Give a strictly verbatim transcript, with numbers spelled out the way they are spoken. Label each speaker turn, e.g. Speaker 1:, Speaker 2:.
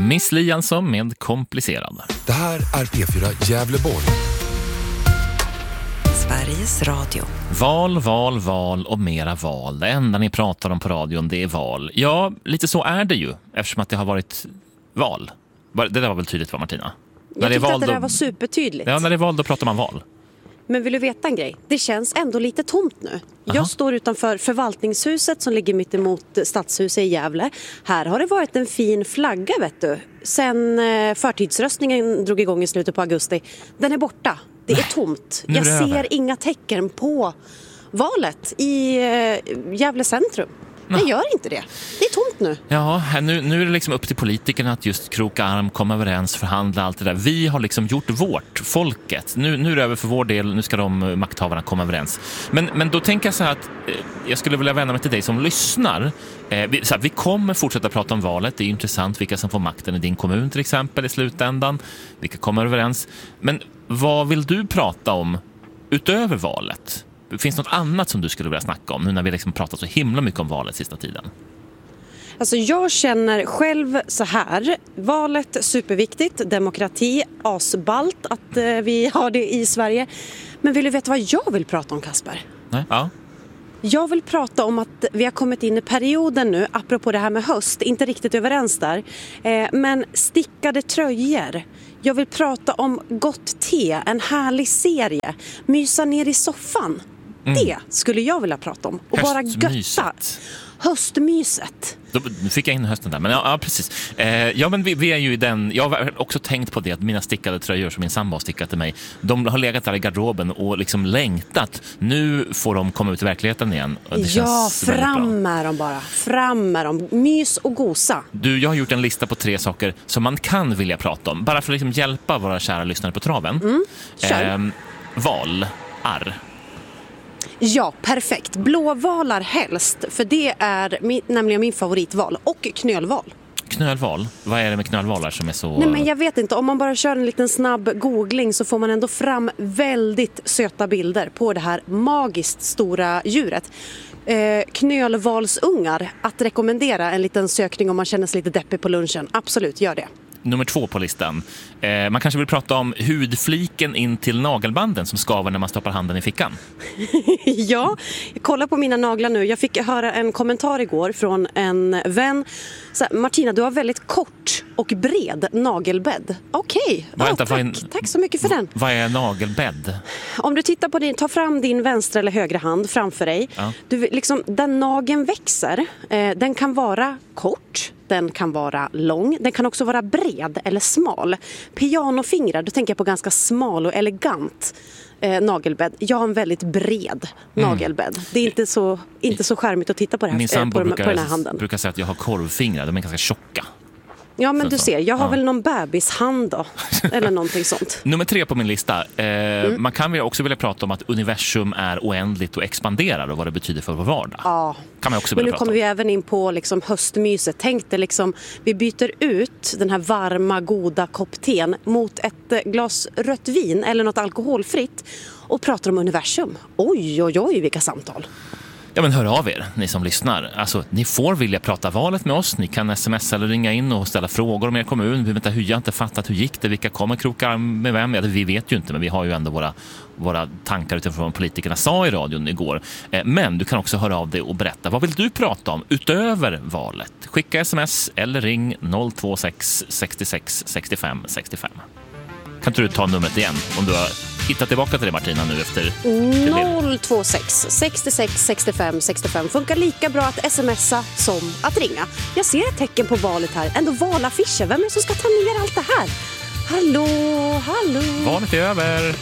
Speaker 1: Miss Li alltså med Komplicerad.
Speaker 2: Det här är P fyra Gävleborg.
Speaker 3: Sveriges Radio.
Speaker 1: Val, val, val och mera val. Det enda ni pratar om på radion, det är val. Ja, lite så är det ju, eftersom att det har varit val. Det där var väl tydligt, va, Martina?
Speaker 4: Jag
Speaker 1: när det
Speaker 4: tyckte
Speaker 1: val,
Speaker 4: att det där
Speaker 1: då...
Speaker 4: var supertydligt.
Speaker 1: Ja, när det är val, då pratar man val.
Speaker 4: Men vill du veta en grej? Det känns ändå lite tomt nu.
Speaker 1: Aha.
Speaker 4: Jag står utanför förvaltningshuset som ligger mitt emot Stadshuset i Gävle. Här har det varit en fin flagga, vet du. Sen eh, förtidsröstningen drog igång i slutet på augusti. Den är borta. Det är tomt.
Speaker 1: Nu är
Speaker 4: Jag
Speaker 1: det
Speaker 4: ser
Speaker 1: över.
Speaker 4: inga tecken på valet i eh, Gävle centrum. Jag gör inte det. Det är tomt nu.
Speaker 1: Ja, nu, nu är det liksom upp till politikerna att just kroka arm, komma överens, förhandla, allt det där. Vi har liksom gjort vårt, folket. Nu, nu är det över för vår del, nu ska de makthavarna komma överens. Men, men då tänker jag så här att eh, jag skulle vilja vända mig till dig som lyssnar. Eh, vi, så här, vi kommer fortsätta prata om valet. Det är intressant vilka som får makten i din kommun till exempel i slutändan. Vilka kommer överens. Men vad vill du prata om utöver valet? Finns det något annat som du skulle vilja snacka om nu när vi liksom pratat så himla mycket om valet sista tiden?
Speaker 4: Alltså jag känner själv så här, valet superviktigt, demokrati, asballt att eh, vi har det i Sverige. Men vill du veta vad jag vill prata om, Kasper?
Speaker 1: Nej? Ja.
Speaker 4: Jag vill prata om att vi har kommit in i perioden nu, apropå det här med höst, inte riktigt överens där, eh, men stickade tröjor. Jag vill prata om gott te, en härlig serie, mysa ner i soffan. Mm. Det skulle jag vilja prata om. Och bara götta. Höstmyset.
Speaker 1: Då, nu fick jag in hösten där, men ja, ja precis. Eh, ja, men vi, vi är ju i den... Jag har också tänkt på det, att mina stickade tröjor som min sambo har stickat till mig, de har legat där i garderoben och liksom längtat. Nu får de komma ut i verkligheten igen. Och det
Speaker 4: ja,
Speaker 1: känns
Speaker 4: fram med dem bara. Fram med dem. Mys och gosa.
Speaker 1: Du, jag har gjort en lista på tre saker som man kan vilja prata om. Bara för att liksom hjälpa våra kära lyssnare på traven.
Speaker 4: Mm, kör.
Speaker 1: Eh, val. Arr.
Speaker 4: Ja, perfekt. Blåvalar helst, för det är min, nämligen min favoritval. Och knölval.
Speaker 1: Knölval? Vad är det med knölvalar som är så...
Speaker 4: Nej, men jag vet inte. Om man bara kör en liten snabb googling så får man ändå fram väldigt söta bilder på det här magiskt stora djuret. Eh, knölvalsungar, att rekommendera en liten sökning om man känner sig lite deppig på lunchen. Absolut, gör det.
Speaker 1: Nummer två på listan. Eh, man kanske vill prata om hudfliken in till nagelbanden som skaver när man stoppar handen i fickan.
Speaker 4: Ja, kolla på mina naglar nu. Jag fick höra en kommentar igår från en vän. Så här, Martina, du har väldigt kort och bred nagelbädd. Okej, okay. ja, tack. En, tack så mycket för den.
Speaker 1: Vad är nagelbädd?
Speaker 4: Om du tittar på din, ta fram din vänstra eller högra hand framför dig. Ja. Du, liksom, den nageln växer, eh, den kan vara kort. Den kan vara lång, den kan också vara bred eller smal. Pianofingrar, då tänker jag på ganska smal och elegant eh, nagelbädd. Jag har en väldigt bred mm. nagelbädd. Det är inte så, inte så charmigt att titta på, det här,
Speaker 1: Min sambo
Speaker 4: på,
Speaker 1: brukar,
Speaker 4: på den här handen.
Speaker 1: brukar säga att jag har korvfingrar, de är ganska tjocka.
Speaker 4: Ja, men
Speaker 1: så,
Speaker 4: du ser, jag har
Speaker 1: ja.
Speaker 4: väl någon bebishand då, eller någonting sånt.
Speaker 1: Nummer tre på min lista. Eh,
Speaker 4: mm.
Speaker 1: Man kan väl också vilja prata om att universum är oändligt och expanderar och vad det betyder för vår vardag.
Speaker 4: Ja,
Speaker 1: kan man också
Speaker 4: men nu
Speaker 1: prata
Speaker 4: kommer
Speaker 1: om.
Speaker 4: vi även in på liksom höstmyset. Tänk dig liksom, vi byter ut den här varma, goda kopp teen mot ett glas rött vin eller något alkoholfritt och pratar om universum. Oj, oj, oj, vilka samtal.
Speaker 1: Ja, men hör av er, ni som lyssnar. Alltså, ni får vilja prata valet med oss. Ni kan smsa eller ringa in och ställa frågor om er kommun. Vi vet inte hur jag inte fattat hur gick det, vilka kommer krokar med vem. Ja, vi vet ju inte, men vi har ju ändå våra, våra tankar utifrån vad politikerna sa i radion igår. Men du kan också höra av dig och berätta. Vad vill du prata om utöver valet? Skicka sms eller ring noll två sex sex sex sex fem sex fem. Kan inte du ta numret igen om du har hittat tillbaka till det, Martina, nu efter...
Speaker 4: noll två sex sex sex sex fem sex fem funkar lika bra att smsa som att ringa. Jag ser ett tecken på valet här. Ändå valaffischer. Vem är det som ska ta ner allt det här? Hallå, hallå.
Speaker 1: Valet är över.